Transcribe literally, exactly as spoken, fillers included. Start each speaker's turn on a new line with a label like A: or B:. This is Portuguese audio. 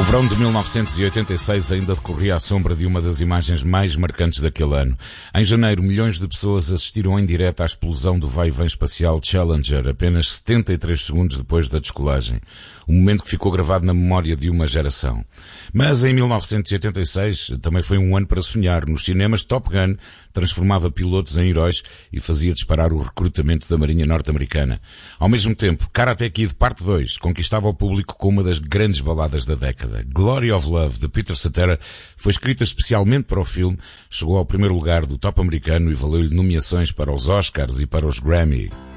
A: verão de mil novecentos e oitenta e seis ainda decorria à sombra de uma das imagens mais marcantes daquele ano. Em janeiro, milhões de pessoas assistiram em direto à explosão do vai-e-vem espacial Challenger, apenas setenta e três segundos depois da descolagem. Um momento que ficou gravado na memória de uma geração. Mas em mil novecentos e oitenta e seis também foi um ano para sonhar. Nos cinemas, Top Gun transformava pilotos em heróis e fazia disparar o recrutamento da Marinha Norte-Americana. Ao mesmo tempo, Karate Kid Parte dois conquistava o público com uma das grandes baladas da década. Glory of Love, de Peter Cetera, foi escrita especialmente para o filme, chegou ao primeiro lugar do top americano e valeu-lhe nomeações para os Oscars e para os Grammy.